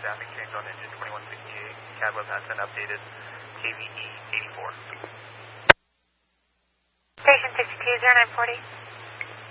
staffing change on engine 2168. Cadweb has an updated KVE 84. Station 620940.